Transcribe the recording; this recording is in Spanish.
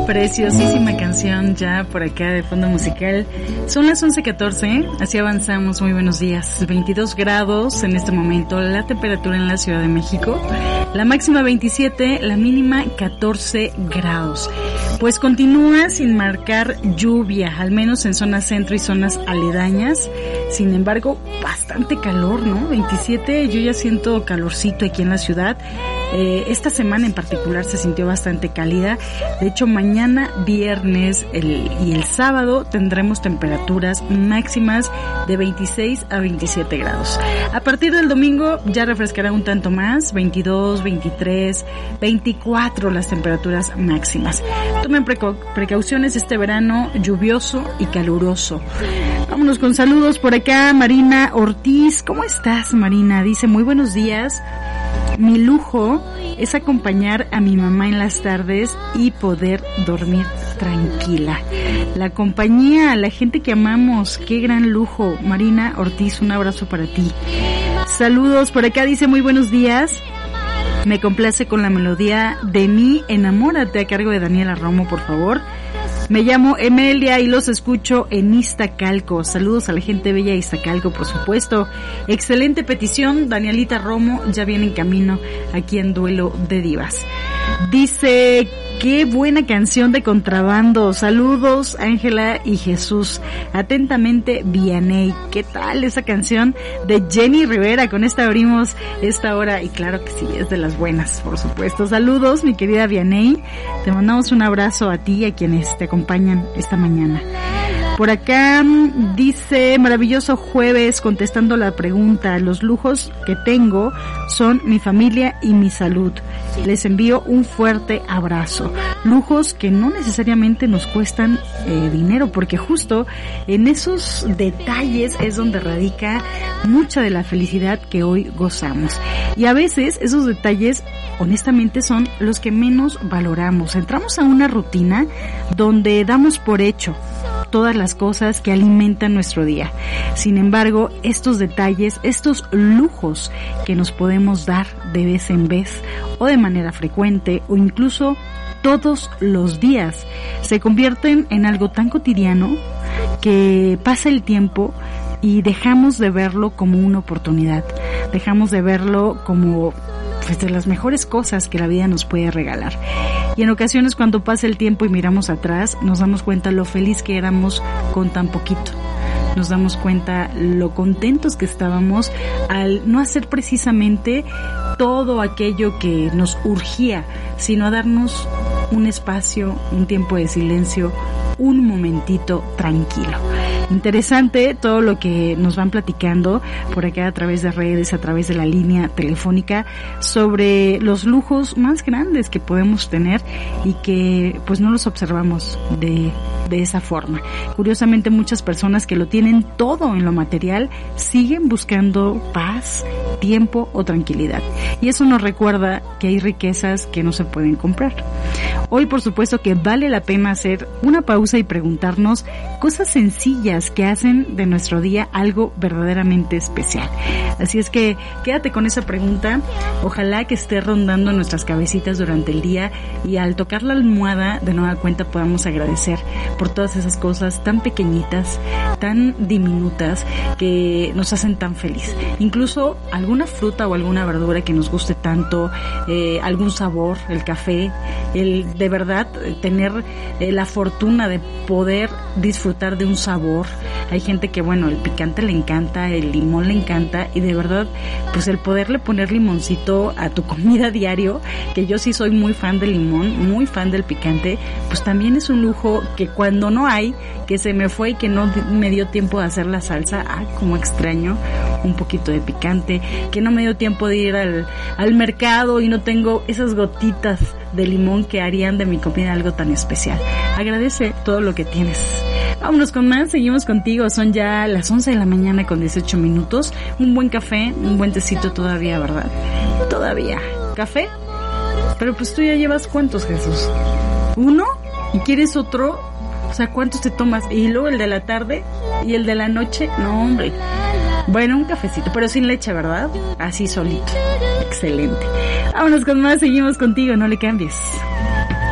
Preciosísima canción ya por acá de fondo musical. Son las 11:14, así avanzamos. Muy buenos días. 22 grados en este momento la temperatura en la Ciudad de México. La máxima 27, la mínima 14 grados. Pues continúa sin marcar lluvia, al menos en zonas centro y zonas aledañas. Sin embargo, bastante calor, ¿no? 27, yo ya siento calorcito aquí en la ciudad. Esta semana en particular se sintió bastante cálida. De hecho, mañana viernes y el sábado tendremos temperaturas máximas de 26 a 27 grados. A partir del domingo ya refrescará un tanto más, 22, 23, 24 las temperaturas máximas. Tomen precauciones este verano lluvioso y caluroso. Vámonos con saludos por acá. Marina Ortiz, ¿cómo estás, Marina? Dice, muy buenos días. Mi lujo es acompañar a mi mamá en las tardes y poder dormir tranquila. La compañía, la gente que amamos, qué gran lujo. Marina Ortiz, un abrazo para ti. Saludos por acá, dice muy buenos días. Me complace con la melodía de Mi Enamórate a cargo de Daniela Romo, por favor. Me llamo Emelia y los escucho en Iztacalco. Saludos a la gente bella de Iztacalco, por supuesto. Excelente petición, Danielita Romo, ya viene en camino aquí en Duelo de Divas. Dice, qué buena canción de Contrabando. Saludos, Ángela y Jesús. Atentamente, Vianey. ¿Qué tal esa canción de Jenny Rivera? Con esta abrimos esta hora y claro que sí, es de las buenas, por supuesto. Saludos, mi querida Vianey. Te mandamos un abrazo a ti y a quienes te acompañan esta mañana. Por acá dice, maravilloso jueves, contestando la pregunta, los lujos que tengo son mi familia y mi salud. Les envío un fuerte abrazo. Lujos que no necesariamente nos cuestan dinero, porque justo en esos detalles es donde radica mucha de la felicidad que hoy gozamos. Y a veces esos detalles, honestamente, son los que menos valoramos. Entramos a una rutina donde damos por hecho todas las cosas que alimentan nuestro día. Sin embargo, estos detalles, estos lujos que nos podemos dar de vez en vez o de manera frecuente o incluso todos los días, se convierten en algo tan cotidiano que pasa el tiempo y dejamos de verlo como una oportunidad. Dejamos de verlo como pues de las mejores cosas que la vida nos puede regalar. Y en ocasiones cuando pasa el tiempo y miramos atrás, nos damos cuenta lo feliz que éramos con tan poquito. Nos damos cuenta lo contentos que estábamos al no hacer precisamente todo aquello que nos urgía, sino a darnos un espacio, un tiempo de silencio, un momentito tranquilo. Interesante todo lo que nos van platicando por acá a través de redes, a través de la línea telefónica, sobre los lujos más grandes que podemos tener y que pues no los observamos de esa forma. Curiosamente, muchas personas que lo tienen todo en lo material siguen buscando paz, tiempo o tranquilidad. Y eso nos recuerda que hay riquezas que no se pueden comprar. Hoy, por supuesto, que vale la pena hacer una pausa y preguntarnos cosas sencillas que hacen de nuestro día algo verdaderamente especial. Así es que quédate con esa pregunta. Ojalá que esté rondando en nuestras cabecitas durante el día y al tocar la almohada de nueva cuenta podamos agradecer por todas esas cosas tan pequeñitas, tan diminutas que nos hacen tan feliz. Incluso alguna fruta o alguna verdura que nos guste tanto, algún sabor, el café, el de verdad tener la fortuna de poder disfrutar de un sabor. Hay gente que, bueno, el picante le encanta, el limón le encanta y de verdad, pues el poderle poner limoncito a tu comida diario, que yo sí soy muy fan del limón, muy fan del picante, pues también es un lujo que cuando no hay, que se me fue y que no me dio tiempo de hacer la salsa, como extraño un poquito de picante, que no me dio tiempo de ir al mercado y no tengo esas gotitas de limón que harían de mi comida algo tan especial. Agradece todo lo que tienes. Vámonos con más, seguimos contigo, son ya las 11 de la mañana con 18 minutos, un buen café, un buen tecito todavía, ¿verdad? Todavía. ¿Café? Pero pues tú ya llevas ¿cuántos, Jesús? ¿Uno? ¿Y quieres otro? O sea, ¿cuántos te tomas? Y luego el de la tarde y el de la noche, no hombre. Bueno, un cafecito, pero sin leche, ¿verdad? Así solito. Excelente. Vámonos con más, seguimos contigo, no le cambies.